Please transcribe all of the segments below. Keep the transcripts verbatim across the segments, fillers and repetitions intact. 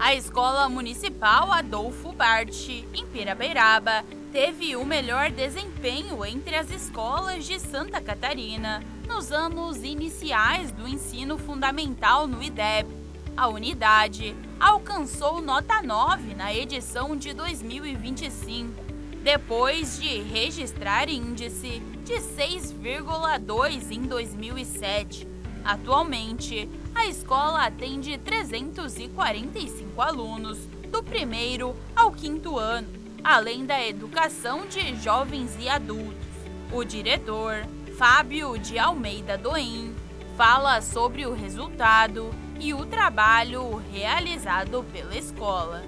A Escola Municipal Adolfo Bart, em Pirabeiraba, teve o melhor desempenho entre as escolas de Santa Catarina nos anos iniciais do ensino fundamental no I D E B. A unidade alcançou nota nove na edição de dois mil e vinte e cinco, depois de registrar índice de seis vírgula dois em dois mil e sete. Atualmente, a escola atende trezentos e quarenta e cinco alunos do primeiro ao quinto ano, além da educação de jovens e adultos. O diretor, Fábio de Almeida Doim, fala sobre o resultado e o trabalho realizado pela escola.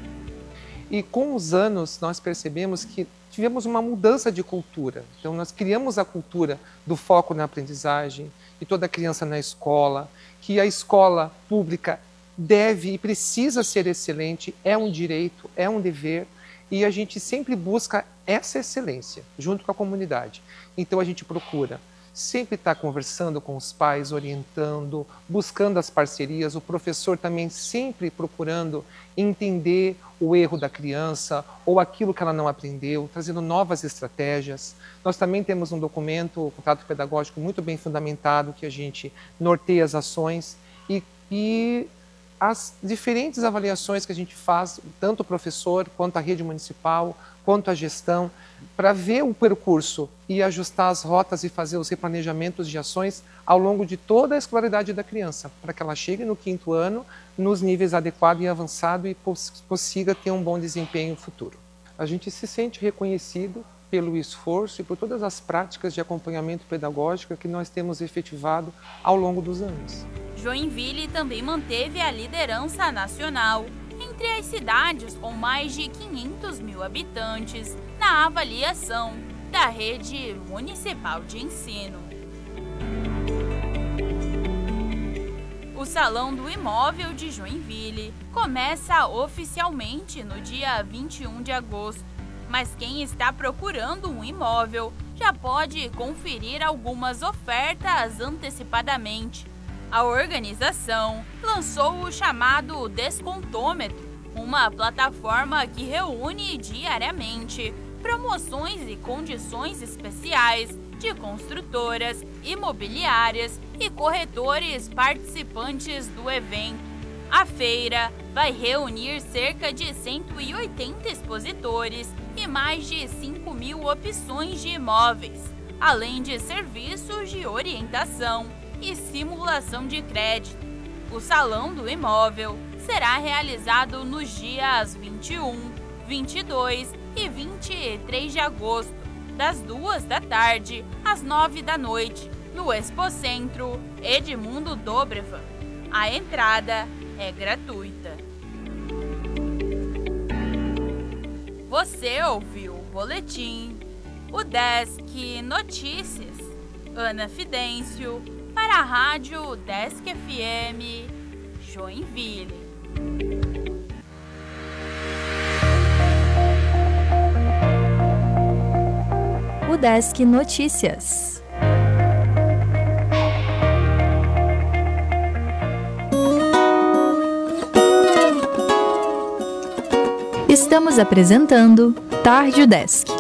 E com os anos nós percebemos que tivemos uma mudança de cultura. Então nós criamos a cultura do foco na aprendizagem, de toda criança na escola, que a escola pública deve e precisa ser excelente, é um direito, é um dever, e a gente sempre busca essa excelência junto com a comunidade. Então a gente procura sempre estar conversando com os pais, orientando, buscando as parcerias, o professor também sempre procurando entender o erro da criança ou aquilo que ela não aprendeu, trazendo novas estratégias. Nós também temos um documento, o contrato pedagógico muito bem fundamentado, que a gente norteia as ações e, e as diferentes avaliações que a gente faz, tanto o professor quanto a rede municipal, quanto a gestão, para ver o percurso e ajustar as rotas e fazer os replanejamentos de ações ao longo de toda a escolaridade da criança, para que ela chegue no quinto ano nos níveis adequado e avançado e consiga ter um bom desempenho futuro. A gente se sente reconhecido pelo esforço e por todas as práticas de acompanhamento pedagógico que nós temos efetivado ao longo dos anos. Joinville também manteve a liderança nacional entre as cidades com mais de quinhentos mil habitantes na avaliação da rede municipal de ensino. O Salão do Imóvel de Joinville começa oficialmente no dia vinte e um de agosto, mas quem está procurando um imóvel já pode conferir algumas ofertas antecipadamente. A organização lançou o chamado Descontômetro, uma plataforma que reúne diariamente promoções e condições especiais de construtoras, imobiliárias e corretores participantes do evento. A feira vai reunir cerca de cento e oitenta expositores e mais de cinco mil opções de imóveis, além de serviços de orientação e simulação de crédito. O Salão do Imóvel será realizado nos dias vinte e um, vinte e dois e vinte e três de agosto, das duas da tarde às nove da noite, no Expocentro Edmundo Dobrevan. A entrada é gratuita. Você ouviu o boletim, o Desk Notícias, Ana Fidêncio, para a Rádio Desk F M, Joinville. O Desk Notícias. Estamos apresentando Tarde Desk.